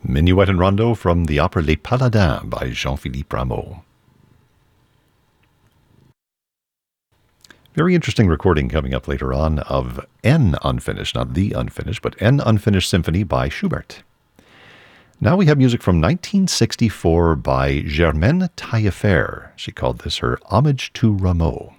Minuet and Rondo from the opera Les Paladins by Jean-Philippe Rameau. Very interesting recording coming up later on of N Unfinished, not the Unfinished, but N Unfinished Symphony by Schubert. Now we have music from 1964 by Germaine Taillefer. She called this her Homage to Rameau.